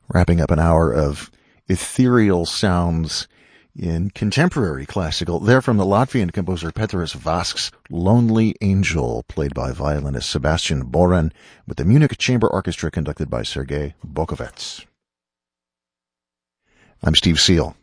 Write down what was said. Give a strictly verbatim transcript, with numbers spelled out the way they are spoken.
Wrapping up an hour of ethereal sounds in contemporary classical. They're from the Latvian composer Petras Vask's Lonely Angel, played by violinist Sebastian Boran, with the Munich Chamber Orchestra conducted by Sergei Bokovets. I'm Steve Seal.